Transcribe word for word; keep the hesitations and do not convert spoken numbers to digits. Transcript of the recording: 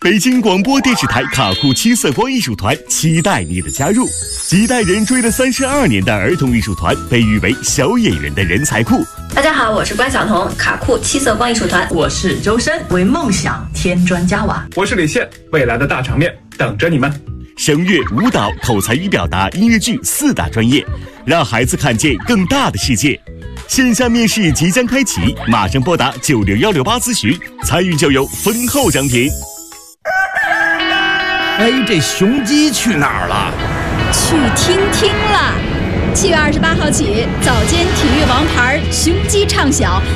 北京广播电视台卡酷七色光艺术团期待你的加入。几代人追了三十二年的儿童艺术团，被誉为小演员的人才库。 大家好，我是关晓彤，卡酷七色光艺术团。 我是周深，为梦想添砖加瓦。 我是李现，未来的大场面等着你们。 声乐、舞蹈、口才与表达、音乐剧四大专业，让孩子看见更大的世界。线下面试即将开启，马上拨打九六幺六八咨询，参与就有丰厚奖品。 哎，这雄鸡去哪儿了？ 去听听了。七月二十八号起，早间体育王牌雄鸡畅晓